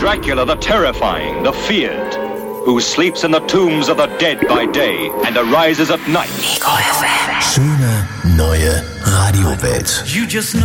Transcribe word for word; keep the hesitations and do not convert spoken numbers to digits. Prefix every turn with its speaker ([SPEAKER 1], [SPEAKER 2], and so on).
[SPEAKER 1] Dracula the terrifying, the feared, who sleeps in the tombs of the dead by day and arises at night.
[SPEAKER 2] Ego F M. Schöne neue Radiowelt.